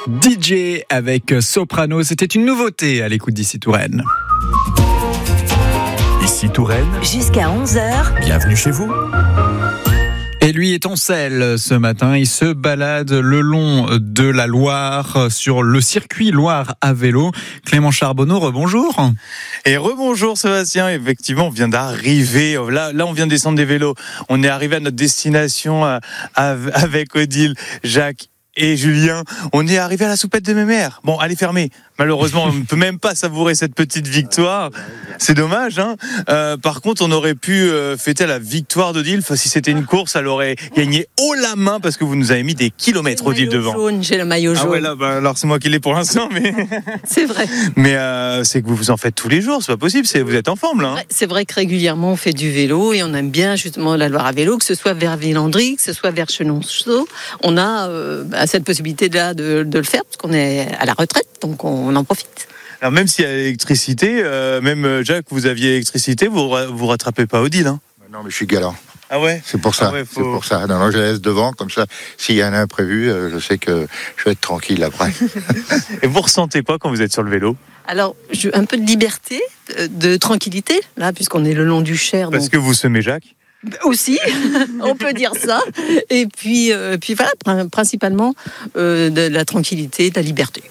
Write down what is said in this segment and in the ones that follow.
DJ avec Soprano, c'était une nouveauté à l'écoute d'ici Touraine. Ici Touraine, jusqu'à 11h. Bienvenue chez vous. Et lui est en selle ce matin, il se balade le long de la Loire sur le circuit Loire à vélo. Clément Charbonneau, rebonjour. Et rebonjour Sébastien, effectivement on vient d'arriver, là on vient de descendre des vélos, on est arrivé à notre destination avec Odile, Jacques et Julien, on est arrivé à la soupette de Mémère. Bon, elle est fermée. Malheureusement, on ne peut même pas savourer cette petite victoire. C'est dommage, hein. Par contre, on aurait pu fêter la victoire d'Odile. Si c'était une course, elle aurait gagné haut la main parce que vous nous avez mis des kilomètres, Odile, devant. J'ai le maillot jaune. Ah ouais, là, alors c'est moi qui l'ai pour l'instant, mais. C'est vrai. Mais c'est que vous en faites tous les jours, c'est pas possible. Vous êtes en forme, là. Hein. C'est vrai que régulièrement, on fait du vélo et on aime bien justement la Loire à vélo, que ce soit vers Villandry, que ce soit vers Chenonceau. On a cette possibilité-là de le faire parce qu'on est à la retraite, donc on en profite. Alors même s'il y a l'électricité, même Jacques, vous aviez l'électricité, vous rattrapez pas Odile, hein. Non, mais je suis galant. Ah ouais. C'est pour ça. Ah ouais, C'est pour ça. Non, je laisse devant, comme ça. S'il y a un imprévu, je sais que je vais être tranquille après. Et vous ressentez quoi quand vous êtes sur le vélo ? Alors, un peu de liberté, de tranquillité, là, puisqu'on est le long du Cher. Parce que vous semez Jacques ? Aussi, on peut dire ça. Et puis voilà, principalement de la tranquillité, de la liberté.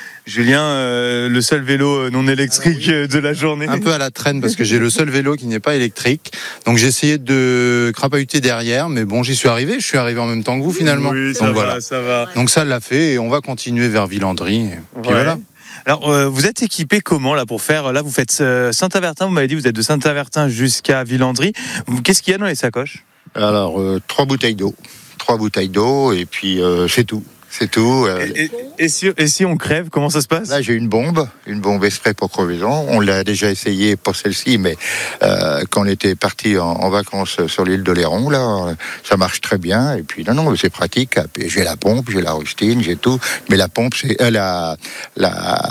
Julien, le seul vélo non électrique de la journée. Un peu à la traîne parce que j'ai le seul vélo qui n'est pas électrique. Donc j'ai essayé de crapahuter derrière, mais bon, j'y suis arrivé. Je suis arrivé en même temps que vous finalement. Oui, ça donc, va, voilà. ça va. Donc ça l'a fait et on va continuer vers Villandry. Et puis voilà. Alors, vous êtes équipé comment là pour faire ? Là, vous faites Saint-Avertin. Vous m'avez dit, vous êtes de Saint-Avertin jusqu'à Villandry. Qu'est-ce qu'il y a dans les sacoches ? Alors, 3 bouteilles d'eau. 3 bouteilles d'eau et puis c'est tout. C'est tout. Et si on crève, comment ça se passe ? Là, j'ai une bombe exprès pour crevaison. On l'a déjà essayé, pas celle-ci, mais quand on était parti en vacances sur l'île d'Oléron, là, ça marche très bien. Et puis, non, c'est pratique. J'ai la pompe, j'ai la rustine, j'ai tout. Mais la pompe, c'est la rustine ?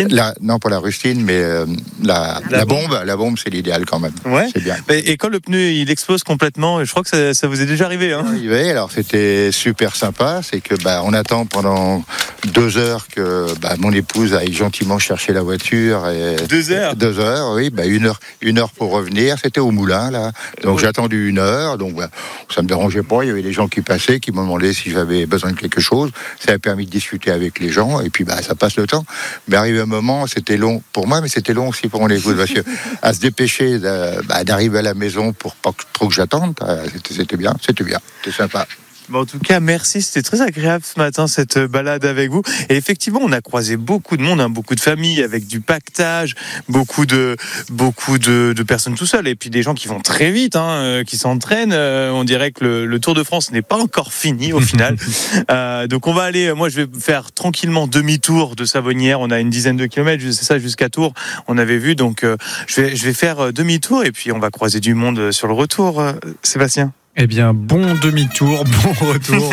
Non, pas la rustine, mais la bombe. La bombe, c'est l'idéal quand même. Ouais. C'est bien. Et quand le pneu il explose complètement, je crois que ça vous est déjà arrivé, hein ? Alors, c'était super sympa. C'est que on attend pendant 2 heures que mon épouse aille gentiment chercher la voiture. Et 2 heures ? 2 heures, oui. 1 heure pour revenir. C'était au moulin, là. Donc j'ai attendu 1 heure. Donc ça me dérangeait pas. Il y avait des gens qui passaient, qui me demandaient si j'avais besoin de quelque chose. Ça a permis de discuter avec les gens. Et puis ça passe le temps. Mais arrivé un moment, c'était long pour moi, mais c'était long aussi pour mon épouse. Parce que à se dépêcher d'arriver à la maison pour pas trop que j'attende, c'était bien. C'était sympa. En tout cas, merci. C'était très agréable ce matin, cette balade avec vous. Et effectivement, on a croisé beaucoup de monde, beaucoup de familles avec du pactage, beaucoup de personnes tout seules. Et puis des gens qui vont très vite, qui s'entraînent. On dirait que le Tour de France n'est pas encore fini au final. Donc on va aller, moi je vais faire tranquillement demi-tour de Savonnières. On a une dizaine de kilomètres, c'est ça, jusqu'à Tours. On avait vu, donc je vais faire demi-tour et puis on va croiser du monde sur le retour, Sébastien. Eh bien, bon demi-tour, bon retour.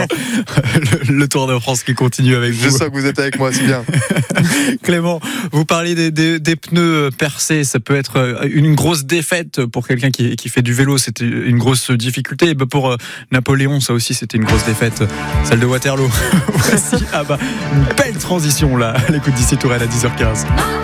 le Tour de France qui continue avec vous. Je sens que vous êtes avec moi, c'est bien. Clément, vous parlez des pneus percés. Ça peut être une grosse défaite pour quelqu'un qui fait du vélo. C'était une grosse difficulté. Et pour Napoléon, ça aussi, c'était une grosse défaite. Celle de Waterloo. Voici, une belle transition là. À l'écoute d'ici Touraine à 10h15.